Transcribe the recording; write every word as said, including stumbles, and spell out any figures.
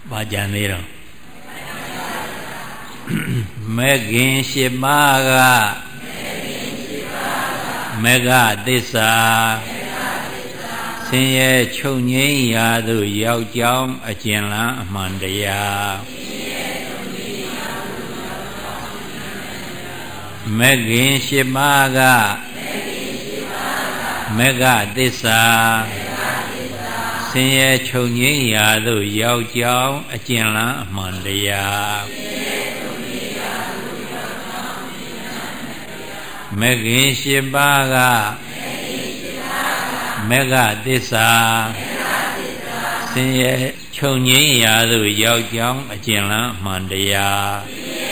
ဘာကြံသေးတော့မေခင်ရှိပါကမေဃသစ္စာဆင်းရဲချုပ်ငြိမ်းရာသို့ရောက်ကြောင်းအကျဉ်းလန်းအမှန်တရားမေခင်ရှိပါကမေဃသစ္စာဆင်းရဲချုပ်ငြိမ်းရာသို့ရောက်ကြောင်းအကျဉ်းလန်းအမှန်တရားမေခင်ရှိပါကမေဃသစ္စာဆင်းရဲချုပ်ငြိမ်းရာသို့ရောက်ကြောင်းအကျဉ်းလန်းအမှန်တရား